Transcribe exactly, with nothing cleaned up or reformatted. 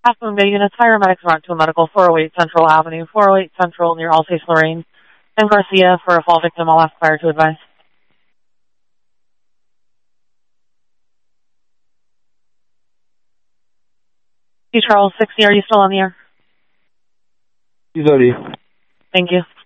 Half Moon Bay units, hire medics marked to a medical, four oh eight Central Avenue, four oh eight Central near Alsace Lorraine, and Garcia for a fall victim. I'll ask fire to advise. Charles sixty, are you still on the air? He's ready. Thank you.